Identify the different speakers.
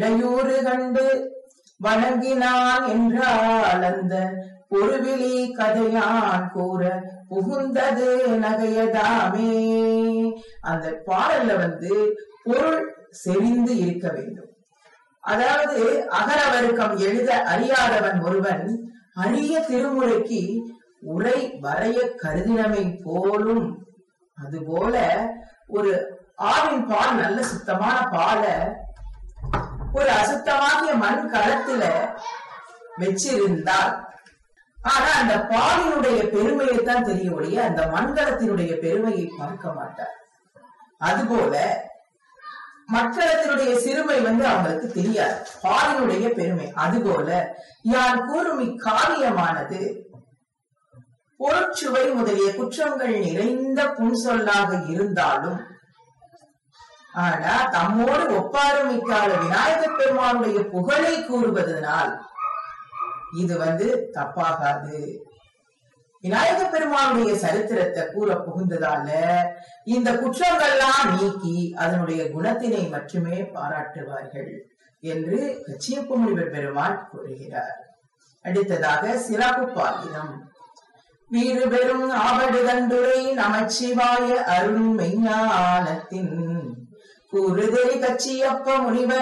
Speaker 1: இடையூறு கண்டு வணங்கினான் என்றால் அந்த பொருவிழி கதையான் கூற புகுந்தது நகையதாமே. அந்த பாடல்ல பொருள் செறிந்து இருக்க வேண்டும். அதாவது அகரவருக்கம் எழுத அறியாதவன் ஒருவன் அரிய திருமுறைக்கு உரை வரைய கருதினமை போலும். அதுபோல ஒரு ஆவின் பால் நல்ல சுத்தமான பால ஒரு அசுத்தமாகிய மண் களத்துல வச்சிருந்தால் ஆனா அந்த பாலினுடைய பெருமையைத்தான் தெரியக்கூடிய அந்த மண்கலத்தினுடைய பெருமையை பார்க்க மாட்டார். அதுபோல மக்களத்தினுடைய சிறுமை அவங்களுக்கு தெரியாது, பாலினுடைய பெருமை. அதுபோல யான் கூறும் இக்காவியமானது பொருட்சுவை முதலிய குற்றங்கள் நிறைந்த புன்சொல்லாக இருந்தாலும் ஆனா தம்மோடு ஒப்பாருமிக்காத விநாயகப் பெருமானுடைய புகழை கூறுவதனால் இது தப்பாகாது. விநாயகப் பெருமானுடைய சரித்திரத்தை கூற புகுந்ததால இந்த குற்றங்கள்லாம் நீக்கி அதனுடைய குணத்தினை மட்டுமே பாராட்டுவார்கள் என்று கச்சியப்ப முனிவர் பெருமான் கூறுகிறார். அடுத்ததாக சிறப்பு பாலினம். வீறு பெரும் ஆவடுதண்டுரை நமச்சிவாய அருள் மெய்ஞானத்தின் கூறுதறி கச்சியப்ப முனிவர்